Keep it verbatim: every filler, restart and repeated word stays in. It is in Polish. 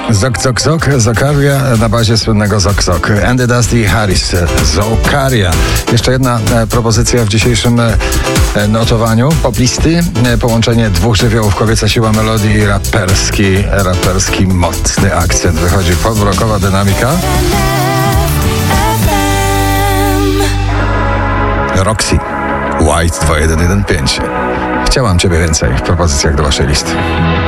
Zok, zok, zok, Zokaria na bazie słynnego Zok, zok. Andy Dusty Harris, Zokaria. Jeszcze jedna e, propozycja w dzisiejszym e, notowaniu. Poplisty, e, połączenie dwóch żywiołów, kobieca siła melodii i raperski, raperski mocny akcent. Wychodzi pop-rockowa dynamika. Roxy, White dwa jeden jeden pięć. Chciałam Ciebie więcej w propozycjach do Waszej listy.